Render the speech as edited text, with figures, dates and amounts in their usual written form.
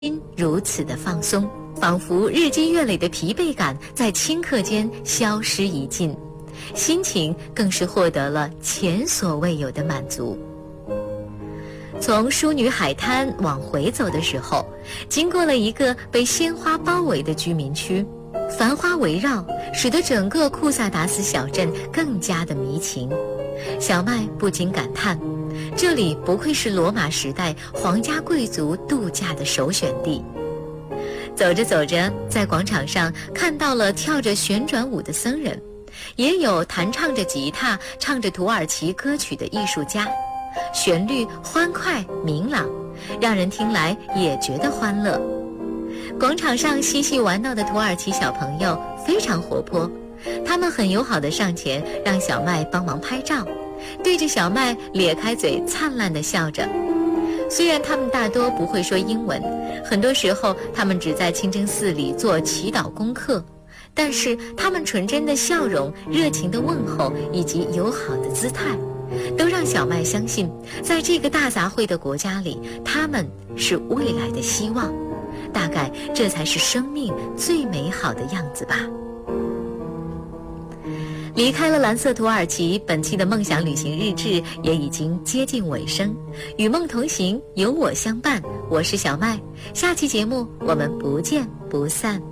心如此的放松，仿佛日积月累的疲惫感在顷刻间消失殆尽，心情更是获得了前所未有的满足。从淑女海滩往回走的时候，经过了一个被鲜花包围的居民区，繁花围绕，使得整个库萨达斯小镇更加的迷情。小麦不禁感叹，这里不愧是罗马时代皇家贵族度假的首选地。走着走着，在广场上看到了跳着旋转舞的僧人，也有弹唱着吉他唱着土耳其歌曲的艺术家，旋律欢快明朗，让人听来也觉得欢乐。广场上嬉戏玩闹的土耳其小朋友非常活泼，他们很友好地上前让小麦帮忙拍照，对着小麦咧开嘴灿烂地笑着。虽然他们大多不会说英文，很多时候他们只在清真寺里做祈祷功课，但是他们纯真的笑容、热情的问候以及友好的姿态，都让小麦相信，在这个大杂烩的国家里，他们是未来的希望。大概这才是生命最美好的样子吧。离开了蓝色土耳其，本期的梦想旅行日志也已经接近尾声。与梦同行，有我相伴，我是小麦。下期节目我们不见不散。